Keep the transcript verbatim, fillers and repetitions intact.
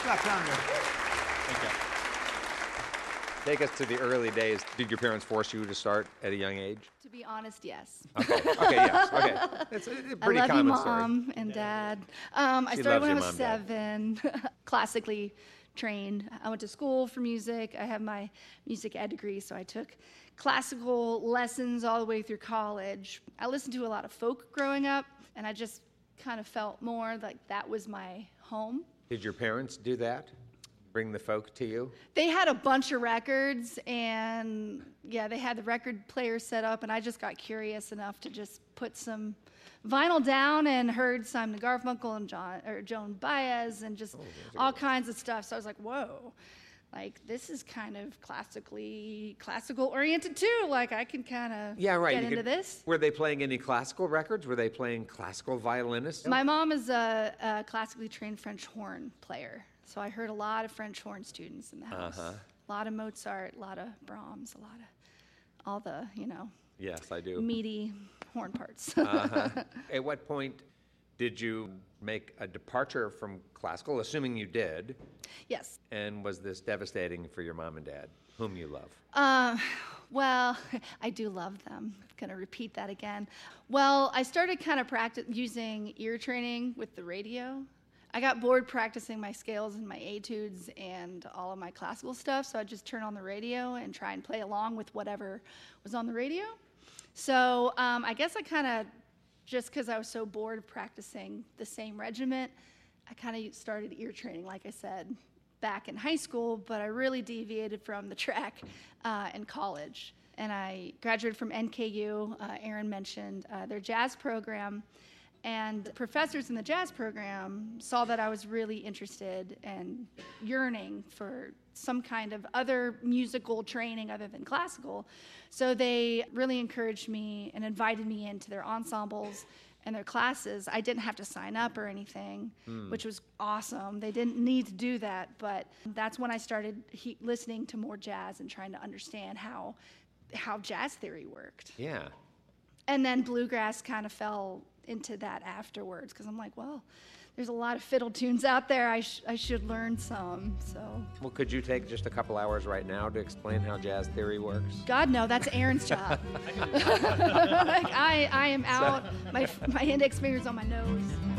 job, Pounder. Thank you. Take us to the early days. Did your parents force you to start at a young age? To be honest, yes. Okay, okay, yes, okay. It's a a pretty I love common you, story. Mom and Dad. Um, I She started loves when I your was mom, Dad. seven, classically trained. I went to school for music. I have my music ed degree, so I took classical lessons all the way through college. I listened to a lot of folk growing up, and I just kind of felt more like that was my home. Did your parents do that? Bring the folk to you? They had a bunch of records, and yeah, they had the record player set up, and I just got curious enough to just put some vinyl down and heard Simon and Garfunkel and John or Joan Baez and just all kinds of stuff. So I was like, whoa, like this is kind of classically classical oriented too. Like I can kind of Yeah, right. get you into could- this. Were they playing any classical records? Were they playing classical violinists? My mom is a, a classically trained French horn player, so I heard a lot of French horn students in the house. Uh-huh. A lot of Mozart, a lot of Brahms, a lot of all the, you know, Yes, I do. meaty horn parts. Uh-huh. At what point did you make a departure from classical, assuming you did, Yes. and was this devastating for your mom and dad, whom you love? Um, well, I do love them. Going to repeat that again. Well, I started kind of practice using ear training with the radio. I got bored practicing my scales and my etudes and all of my classical stuff, so I'd just turn on the radio and try and play along with whatever was on the radio. So um, I guess I kind of, just because I was so bored of practicing the same regiment, I kind of started ear training, like I said, back in high school, but I really deviated from the track uh, in college. And I graduated from N K U, uh, Aaron mentioned uh, their jazz program. And professors in the jazz program saw that I was really interested and yearning for some kind of other musical training other than classical. So they really encouraged me and invited me into their ensembles and their classes. I didn't have to sign up or anything, Hmm. which was awesome. They didn't need to do that, but that's when I started he- listening to more jazz and trying to understand how how jazz theory worked. Yeah. And then bluegrass kind of fell into that afterwards because I'm like, well, there's a lot of fiddle tunes out there. I, sh- I should learn some. So, Well, could you take just a couple hours right now to explain how jazz theory works? God, no, that's Aaron's job. Like, I, I am out. My, my index finger's on my nose.